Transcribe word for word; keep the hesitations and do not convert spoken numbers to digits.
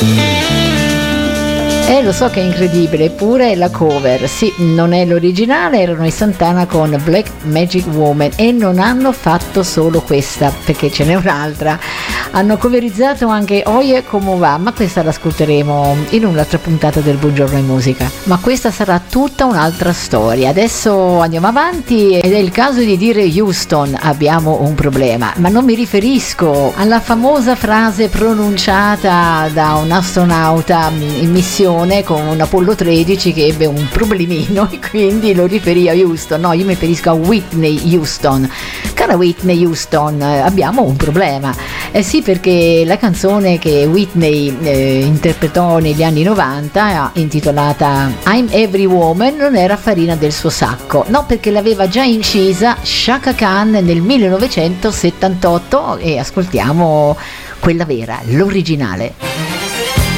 Eh, lo so che è incredibile, eppure la cover, sì, non è l'originale, erano i Santana con Black Magic Woman e non hanno fatto solo questa, perché ce n'è un'altra. Hanno coverizzato anche Oye Como Va, ma questa l'ascolteremo in un'altra puntata del Buongiorno in Musica. Ma questa sarà tutta un'altra storia. Adesso andiamo avanti ed è il caso di dire Houston, abbiamo un problema, ma non mi riferisco alla famosa frase pronunciata da un astronauta in missione con un Apollo tredici che ebbe un problemino e quindi lo riferì a Houston. No, io mi riferisco a Whitney Houston. Cara Whitney Houston, abbiamo un problema. Eh sì, perché la canzone che Whitney eh, interpretò negli anni novanta, intitolata I'm Every Woman, non era farina del suo sacco. No, perché l'aveva già incisa Chaka Khan nel millenovecentosettantotto e ascoltiamo quella vera, l'originale.